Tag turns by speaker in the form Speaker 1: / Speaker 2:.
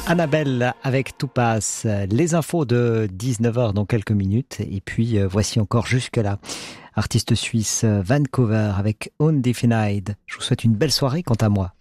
Speaker 1: Annabelle avec Tout passe. Les infos de 19h dans quelques minutes. Et puis, voici encore jusque-là. Artiste suisse Vancouver avec Undefined. Je vous souhaite une belle soirée quant à moi.